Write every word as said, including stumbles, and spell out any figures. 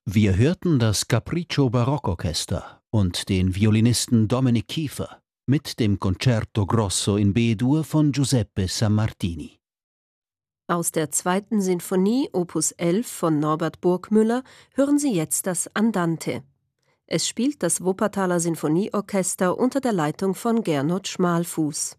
Wir hörten das Capriccio Barockorchester und den Violinisten Dominic Kiefer mit dem Concerto Grosso in B-Dur von Giuseppe Sammartini. Aus der zweiten Sinfonie, Opus elf von Norbert Burgmüller, hören Sie jetzt das Andante. Es spielt das Wuppertaler Sinfonieorchester unter der Leitung von Gernot Schmalfuß.